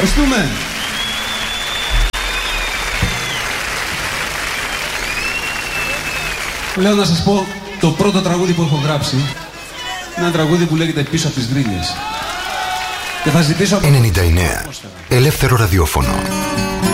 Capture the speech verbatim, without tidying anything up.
Ευχαριστούμε. Λέω να σας πω το πρώτο τραγούδι που έχω γράψει. Ένα τραγούδι που λέγεται «Πίσω από τις γκρίνιες». Και θα ζητήσω... ενενήντα εννέα. Ελεύθερο ραδιόφωνο.